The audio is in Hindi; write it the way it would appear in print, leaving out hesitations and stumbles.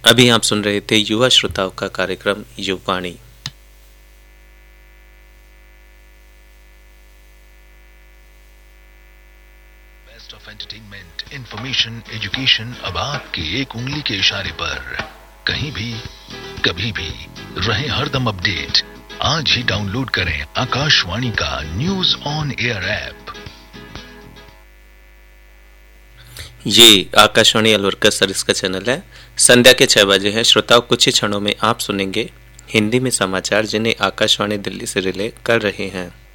अभी आप सुन रहे थे युवा श्रोताओं का कार्यक्रम युवाणी। Best of entertainment, information, education अब आपके एक उंगली के इशारे पर, कहीं भी कभी भी रहे हरदम अपडेट। आज ही डाउनलोड करें आकाशवाणी का न्यूज ऑन एयर ऐप। ये आकाशवाणी अलवर का सर्विस का चैनल है। संध्या के 6 बजे है। श्रोताओं, कुछ ही क्षणों में आप सुनेंगे हिंदी में समाचार, जिन्हें आकाशवाणी दिल्ली से रिले कर रहे हैं।